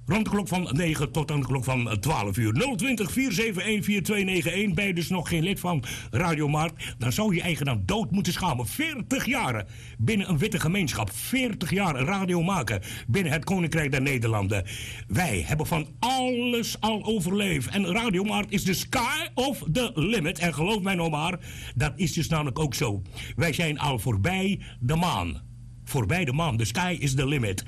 Rond de klok van 9 tot aan de klok van 12 uur. 020 471 4291. Ben je dus nog geen lid van Radio Markt, dan zou je eigen dan dood moeten schamen. 40 jaar binnen een witte gemeenschap. 40 jaar radio maken binnen het Koninkrijk der Nederlanden. Wij hebben van alles al overleefd. En Radio Markt is de sky of the limit. En geloof mij nou maar, dat is dus namelijk ook zo. Wij zijn al voorbij de maan. Voorbij de maan. The sky is the limit.